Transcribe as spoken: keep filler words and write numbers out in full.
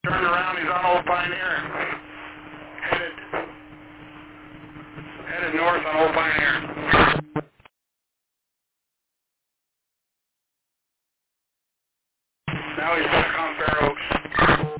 Turned around, he's on Old Pioneer. Headed, headed north on Old Pioneer. Now he's back on Fair Oak.